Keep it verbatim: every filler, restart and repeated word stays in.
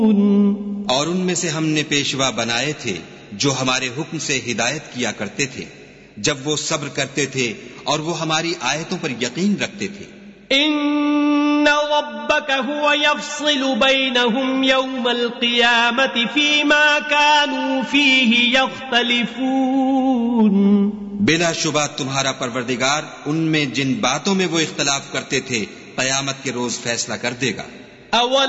और उनमें से हमने पेशवा बनाए थे जो हमारे हुक्म से हिदायत किया करते थे, जब वो सब्र करते थे और वो हमारी आयतों पर यकीन रखते थे। इन्ना रब्बका हुवा यफ़्सिलु बैनहुम यौमल क़ियामति फ़ीमा कानू फ़ीहि यख़्तलिफ़ून। बिला शुबा तुम्हारा परवरदिगार उनमें जिन बातों में वो इख्तलाफ करते थे, क़यामत के रोज फैसला कर देगा।